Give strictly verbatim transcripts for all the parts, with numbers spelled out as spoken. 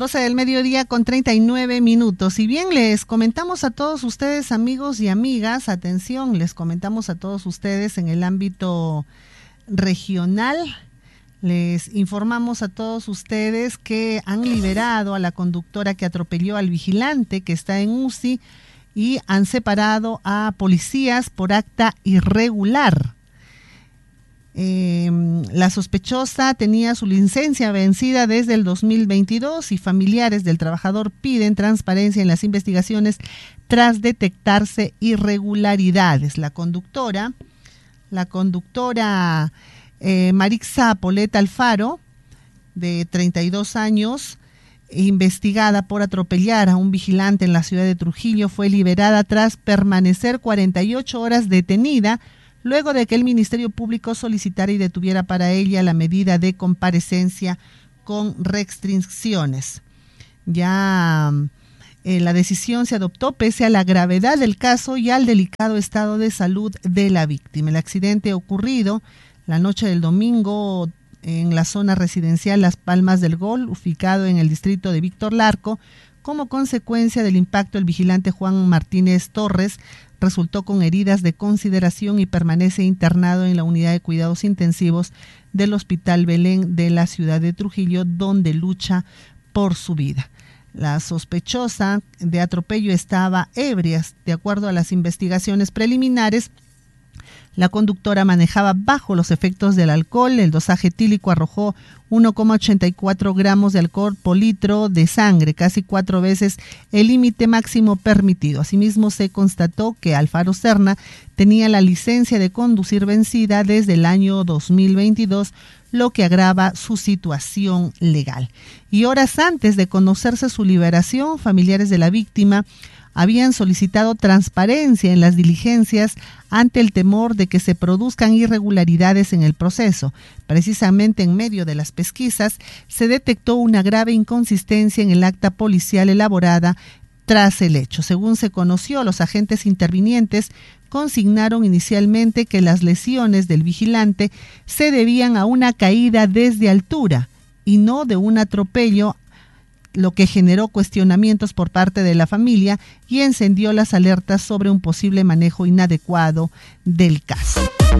doce del mediodía con treinta y nueve minutos. Si bien les comentamos a todos ustedes, amigos y amigas, atención, les comentamos a todos ustedes en el ámbito regional, les informamos a todos ustedes que han liberado a la conductora que atropelló al vigilante que está en U C I y han separado a policías por acta irregular. Eh, la sospechosa tenía su licencia vencida desde el dos mil veintidós y familiares del trabajador piden transparencia en las investigaciones tras detectarse irregularidades. La conductora, la conductora eh, Marixa Poleta Alfaro, de treinta y dos años, investigada por atropellar a un vigilante en la ciudad de Trujillo, fue liberada tras permanecer cuarenta y ocho horas detenida, luego de que el Ministerio Público solicitara y detuviera para ella la medida de comparecencia con restricciones. Ya eh, la decisión se adoptó pese a la gravedad del caso y al delicado estado de salud de la víctima. El accidente ocurrido la noche del domingo en la zona residencial Las Palmas del Gol, ubicado en el distrito de Víctor Larco. Como consecuencia del impacto, el vigilante Juan Martínez Torres resultó con heridas de consideración y permanece internado en la unidad de cuidados intensivos del Hospital Belén de la ciudad de Trujillo, donde lucha por su vida. La sospechosa de atropello estaba ebria. De acuerdo a las investigaciones preliminares, la conductora manejaba bajo los efectos del alcohol. El dosaje etílico arrojó uno coma ochenta y cuatro gramos de alcohol por litro de sangre, casi cuatro veces el límite máximo permitido. Asimismo, se constató que Alfaro Serna tenía la licencia de conducir vencida desde el año dos mil veintidós, lo que agrava su situación legal. Y horas antes de conocerse su liberación, familiares de la víctima habían solicitado transparencia en las diligencias ante el temor de que se produzcan irregularidades en el proceso. Precisamente en medio de las pesquisas se detectó una grave inconsistencia en el acta policial elaborada tras el hecho. Según se conoció, los agentes intervinientes consignaron inicialmente que las lesiones del vigilante se debían a una caída desde altura y no de un atropello, lo que generó cuestionamientos por parte de la familia y encendió las alertas sobre un posible manejo inadecuado del caso.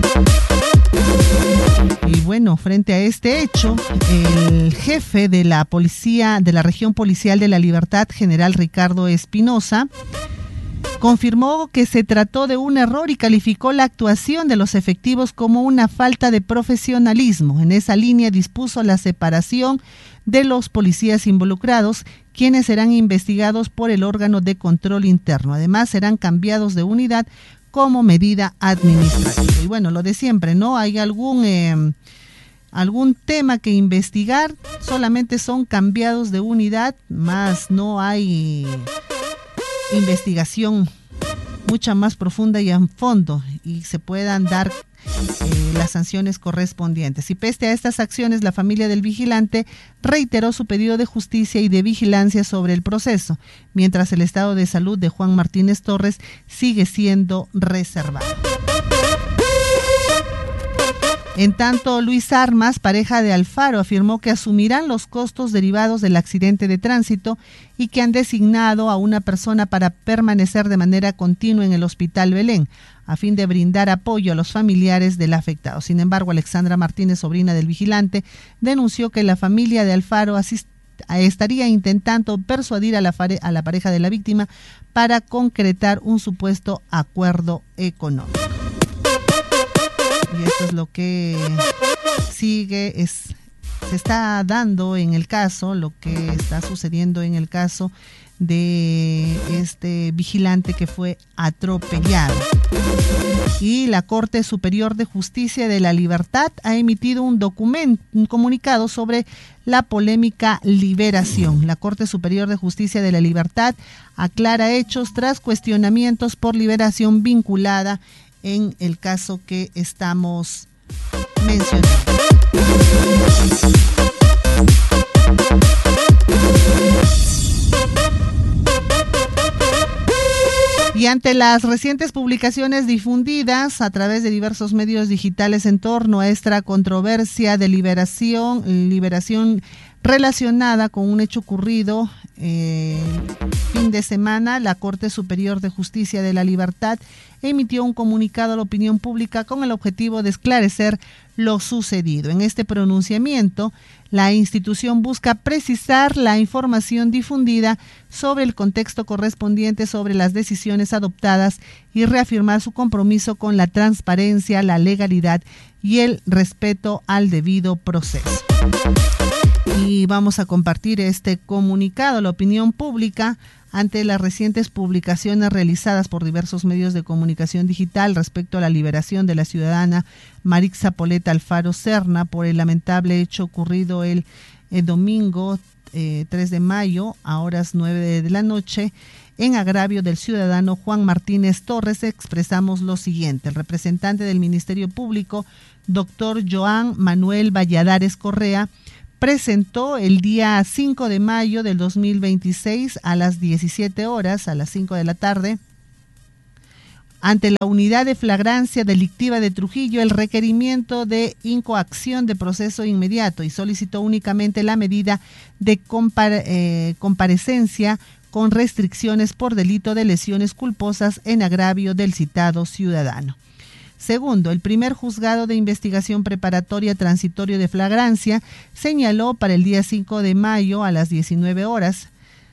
Y bueno, frente a este hecho, el jefe de la policía de la región policial de La Libertad, general Ricardo Espinosa, confirmó que se trató de un error y calificó la actuación de los efectivos como una falta de profesionalismo. En esa línea dispuso la separación de los policías involucrados, quienes serán investigados por el órgano de control interno. Además, serán cambiados de unidad como medida administrativa. Y bueno, lo de siempre, ¿no? Hay algún eh, algún tema que investigar, solamente son cambiados de unidad, más no hay investigación mucha más profunda y a fondo y se puedan dar eh, las sanciones correspondientes. Y pese a estas acciones, la familia del vigilante reiteró su pedido de justicia y de vigilancia sobre el proceso, mientras el estado de salud de Juan Martínez Torres sigue siendo reservado. En tanto, Luis Armas, pareja de Alfaro, afirmó que asumirán los costos derivados del accidente de tránsito y que han designado a una persona para permanecer de manera continua en el Hospital Belén, a fin de brindar apoyo a los familiares del afectado. Sin embargo, Alexandra Martínez, sobrina del vigilante, denunció que la familia de Alfaro asist- estaría intentando persuadir a la, fare- a la pareja de la víctima para concretar un supuesto acuerdo económico. Y esto es lo que sigue, es, se está dando en el caso, lo que está sucediendo en el caso de este vigilante que fue atropellado. Y la Corte Superior de Justicia de La Libertad ha emitido un documento, un comunicado sobre la polémica liberación. La Corte Superior de Justicia de La Libertad aclara hechos tras cuestionamientos por liberación vinculada en el caso que estamos mencionando. Y ante las recientes publicaciones difundidas a través de diversos medios digitales en torno a esta controversia de liberación, liberación relacionada con un hecho ocurrido eh, fin de semana. La Corte Superior de Justicia de la Libertad emitió un comunicado a la opinión pública con el objetivo de esclarecer lo sucedido. En este pronunciamiento, la institución busca precisar la información difundida sobre el contexto correspondiente sobre las decisiones adoptadas y reafirmar su compromiso con la transparencia, la legalidad y el respeto al debido proceso. Y vamos a compartir este comunicado a la opinión pública ante las recientes publicaciones realizadas por diversos medios de comunicación digital respecto a la liberación de la ciudadana Marixa Polet Alfaro Serna por el lamentable hecho ocurrido el, el domingo eh, tres de mayo a horas nueve de la noche en agravio del ciudadano Juan Martínez Torres. Expresamos lo siguiente: el representante del Ministerio Público, doctor Joan Manuel Valladares Correa, presentó el día cinco de mayo del dos mil veintiséis a las diecisiete horas, a las cinco de la tarde, ante la Unidad de Flagrancia Delictiva de Trujillo, el requerimiento de incoacción de proceso inmediato y solicitó únicamente la medida de compar- eh, comparecencia con restricciones por delito de lesiones culposas en agravio del citado ciudadano. Segundo, el primer juzgado de investigación preparatoria transitorio de flagrancia señaló para el día cinco de mayo a las diecinueve horas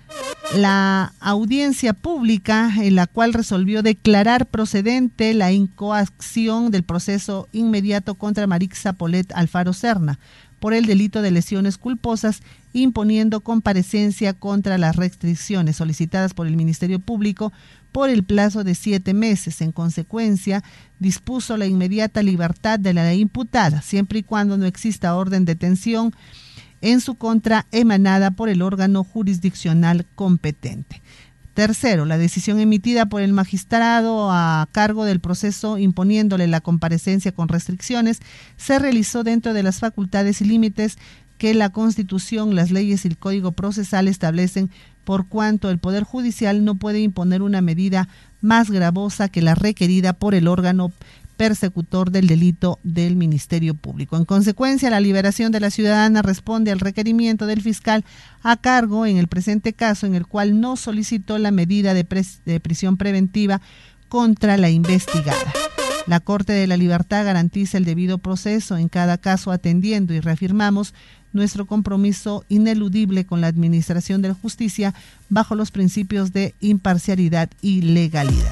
la audiencia pública en la cual resolvió declarar procedente la incoacción del proceso inmediato contra Marixa Polet Alfaro Serna por el delito de lesiones culposas, imponiendo comparecencia contra las restricciones solicitadas por el Ministerio Público por el plazo de siete meses. En consecuencia, dispuso la inmediata libertad de la imputada, siempre y cuando no exista orden de detención en su contra emanada por el órgano jurisdiccional competente. Tercero, la decisión emitida por el magistrado a cargo del proceso imponiéndole la comparecencia con restricciones se realizó dentro de las facultades y límites que la Constitución, las leyes y el Código Procesal establecen, por cuanto el Poder Judicial no puede imponer una medida más gravosa que la requerida por el órgano persecutor del delito del Ministerio Público. En consecuencia, la liberación de la ciudadana responde al requerimiento del fiscal a cargo en el presente caso, en el cual no solicitó la medida de, pres- de prisión preventiva contra la investigada. La Corte de la Libertad garantiza el debido proceso en cada caso, atendiendo y reafirmamos nuestro compromiso ineludible con la administración de la justicia bajo los principios de imparcialidad y legalidad.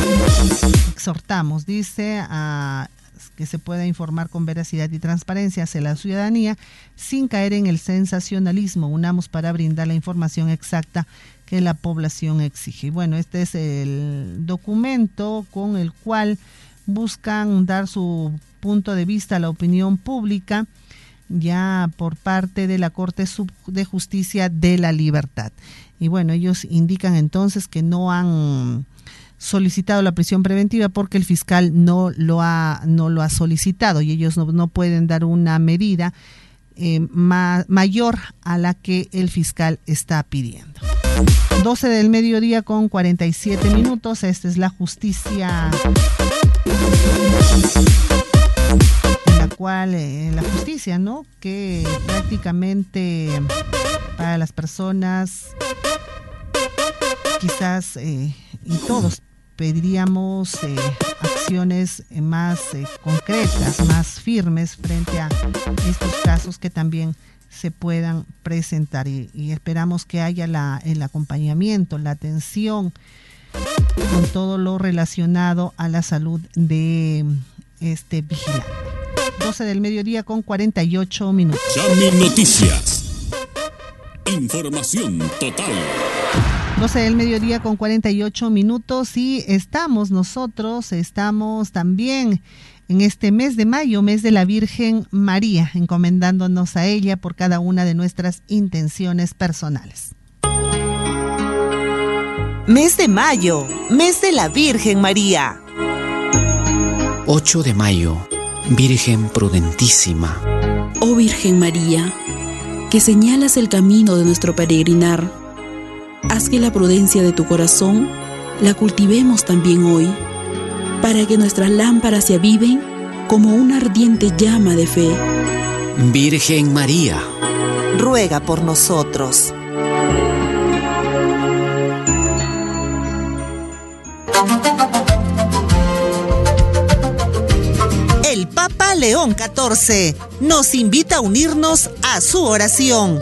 Exhortamos, dice, a que se pueda informar con veracidad y transparencia hacia la ciudadanía sin caer en el sensacionalismo. Unamos para brindar la información exacta que la población exige. Y bueno, este es el documento con el cual buscan dar su punto de vista a la opinión pública ya por parte de la Corte de Justicia de la Libertad. Y bueno, ellos indican entonces que no han solicitado la prisión preventiva porque el fiscal no lo ha, no lo ha solicitado y ellos no, no pueden dar una medida eh, ma, mayor a la que el fiscal está pidiendo. doce del mediodía con cuarenta y siete minutos. Esta es la justicia en la cual, eh, la justicia, ¿no? Que prácticamente para las personas quizás eh, y todos pediríamos eh, acciones eh, más eh, concretas, más firmes frente a estos casos que también se puedan presentar y, y esperamos que haya la, el acompañamiento, la atención con todo lo relacionado a la salud de este vigilante. doce del mediodía con cuarenta y ocho minutos. Chami Noticias. Información total. doce del mediodía con cuarenta y ocho minutos y estamos nosotros, estamos también en este mes de mayo, mes de la Virgen María, encomendándonos a ella por cada una de nuestras intenciones personales. Mes de mayo, mes de la Virgen María. ocho de mayo, Virgen prudentísima. Oh Virgen María, que señalas el camino de nuestro peregrinar, haz que la prudencia de tu corazón la cultivemos también hoy, para que nuestras lámparas se aviven como una ardiente llama de fe. Virgen María, ruega por nosotros. El Papa León catorce nos invita a unirnos a su oración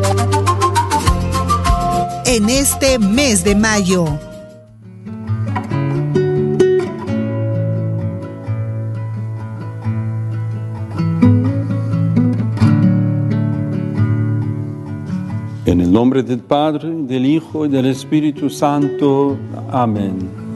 en este mes de mayo. En el nombre del Padre, del Hijo y del Espíritu Santo. Amén.